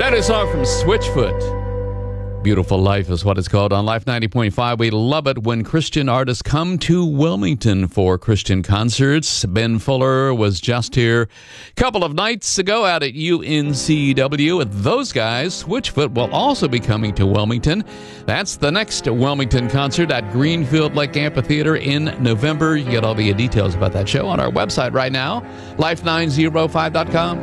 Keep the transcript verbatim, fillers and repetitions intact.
Brand new song from Switchfoot. Beautiful Life is what it's called on Life ninety point five. We love it when Christian artists come to Wilmington for Christian concerts. Ben Fuller was just here a couple of nights ago out at U N C W with those guys. Switchfoot will also be coming to Wilmington. That's the next Wilmington concert at Greenfield Lake Amphitheater in November. You get all the details about that show on our website right now, life nine oh five dot com.